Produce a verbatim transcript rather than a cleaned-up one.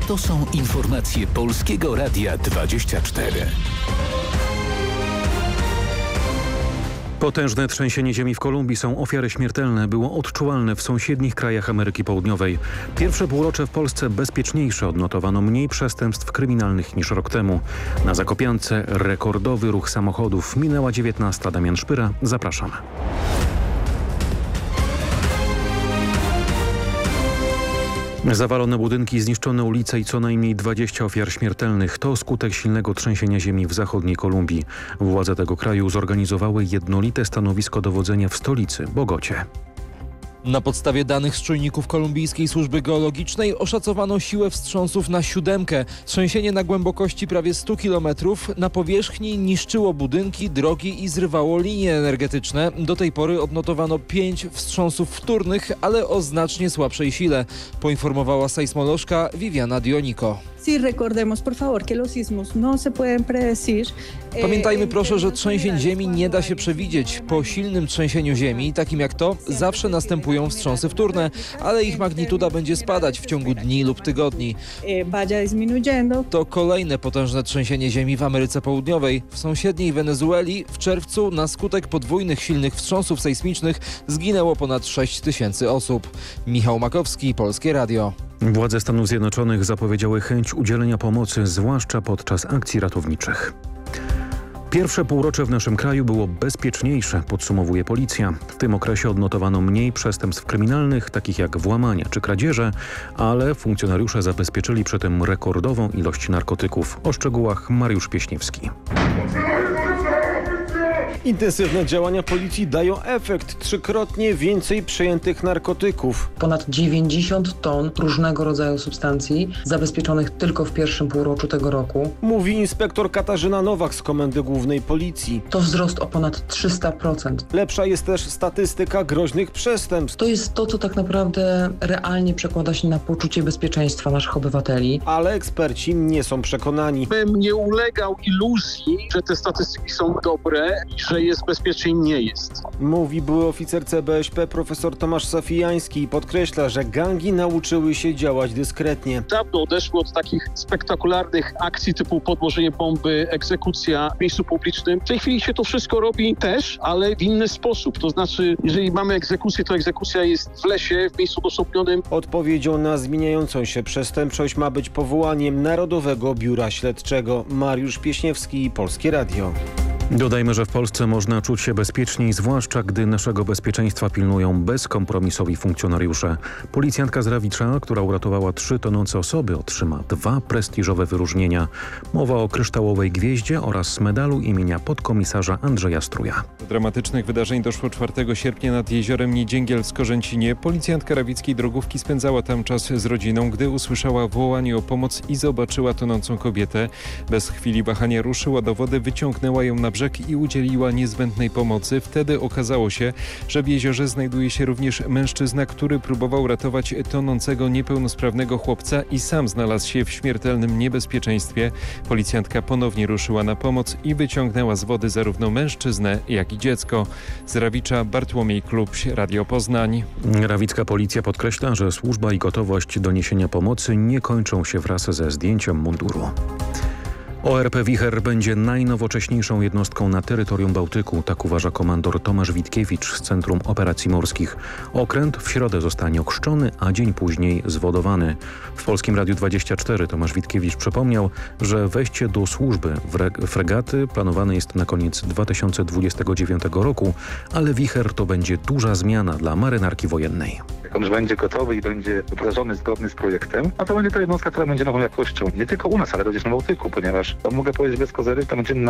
To są informacje Polskiego Radia dwadzieścia cztery. Potężne trzęsienie ziemi w Kolumbii, są ofiary śmiertelne. Było odczuwalne w sąsiednich krajach Ameryki Południowej. Pierwsze półrocze w Polsce bezpieczniejsze. Odnotowano mniej przestępstw kryminalnych niż rok temu. Na Zakopiance rekordowy ruch samochodów. Minęła dziewiętnasta. Damian Szpyra. Zapraszam. Zawalone budynki, zniszczone ulice i co najmniej dwadzieścia ofiar śmiertelnych. To skutek silnego trzęsienia ziemi w zachodniej Kolumbii. Władze tego kraju zorganizowały jednolite stanowisko dowodzenia w stolicy, Bogocie. Na podstawie danych z czujników kolumbijskiej służby geologicznej oszacowano siłę wstrząsów na siódemkę. Trzęsienie na głębokości prawie stu kilometrów na powierzchni niszczyło budynki, drogi i zrywało linie energetyczne. Do tej pory odnotowano pięć wstrząsów wtórnych, ale o znacznie słabszej sile, poinformowała sejsmolożka Viviana Dionico. Pamiętajmy proszę, że trzęsień ziemi nie da się przewidzieć. Po silnym trzęsieniu ziemi, takim jak to, zawsze następują wstrząsy wtórne, ale ich magnituda będzie spadać w ciągu dni lub tygodni. To kolejne potężne trzęsienie ziemi w Ameryce Południowej. W sąsiedniej Wenezueli w czerwcu na skutek podwójnych silnych wstrząsów sejsmicznych zginęło ponad sześć tysięcy osób. Michał Makowski, Polskie Radio. Władze Stanów Zjednoczonych zapowiedziały chęć udzielenia pomocy, zwłaszcza podczas akcji ratowniczych. Pierwsze półrocze w naszym kraju było bezpieczniejsze, podsumowuje policja. W tym okresie odnotowano mniej przestępstw kryminalnych, takich jak włamania czy kradzieże, ale funkcjonariusze zabezpieczyli przy tym rekordową ilość narkotyków. O szczegółach Mariusz Pieśniewski. Intensywne działania policji dają efekt. Trzykrotnie więcej przejętych narkotyków. Ponad dziewięćdziesiąt ton różnego rodzaju substancji zabezpieczonych tylko w pierwszym półroczu tego roku. Mówi inspektor Katarzyna Nowak z Komendy Głównej Policji. To wzrost o ponad trzysta procent. Lepsza jest też statystyka groźnych przestępstw. To jest to, co tak naprawdę realnie przekłada się na poczucie bezpieczeństwa naszych obywateli. Ale eksperci nie są przekonani. Bym nie ulegał iluzji, że te statystyki są dobre i że jest bezpieczniej, nie jest. Mówi były oficer C B S P profesor Tomasz Safijański i podkreśla, że gangi nauczyły się działać dyskretnie. Dawno odeszły od takich spektakularnych akcji typu podłożenie bomby, egzekucja w miejscu publicznym. W tej chwili się to wszystko robi też, ale w inny sposób. To znaczy, jeżeli mamy egzekucję, to egzekucja jest w lesie, w miejscu odosobnionym. Odpowiedzią na zmieniającą się przestępczość ma być powołaniem Narodowego Biura Śledczego. Mariusz Pieśniewski, Polskie Radio. Dodajmy, że w Polsce można czuć się bezpieczniej, zwłaszcza gdy naszego bezpieczeństwa pilnują bezkompromisowi funkcjonariusze. Policjantka z Rawicza, która uratowała trzy tonące osoby, otrzyma dwa prestiżowe wyróżnienia. Mowa o kryształowej gwieździe oraz medalu imienia podkomisarza Andrzeja Struja. Do dramatycznych wydarzeń doszło czwartego sierpnia nad jeziorem Niedzięgiel w Skorzęcinie. Policjantka rawickiej drogówki spędzała tam czas z rodziną, gdy usłyszała wołanie o pomoc i zobaczyła tonącą kobietę. Bez chwili wahania ruszyła do wody, wyciągnęła ją na brzeg i udzieliła niezbędnej pomocy. Wtedy okazało się, że w jeziorze znajduje się również mężczyzna, który próbował ratować tonącego niepełnosprawnego chłopca i sam znalazł się w śmiertelnym niebezpieczeństwie. Policjantka ponownie ruszyła na pomoc i wyciągnęła z wody zarówno mężczyznę, jak i dziecko. Z Rawicza Bartłomiej Klubś, Radio Poznań. Rawicka policja podkreśla, że służba i gotowość do niesienia pomocy nie kończą się wraz ze zdjęciem munduru. O R P Wicher będzie najnowocześniejszą jednostką na terytorium Bałtyku, tak uważa komandor Tomasz Witkiewicz z Centrum Operacji Morskich. Okręt w środę zostanie ochrzczony, a dzień później zwodowany. W Polskim Radiu dwadzieścia cztery Tomasz Witkiewicz przypomniał, że wejście do służby fregaty planowane jest na koniec dwa tysiące dwudziestego dziewiątego roku, ale Wicher to będzie duża zmiana dla marynarki wojennej. Jak on już będzie gotowy i będzie wdrażany zgodny z projektem, a to będzie to jednostka, która będzie nową jakością nie tylko u nas, ale również na Bałtyku, ponieważ to mogę powiedzieć bez kozery, to będzie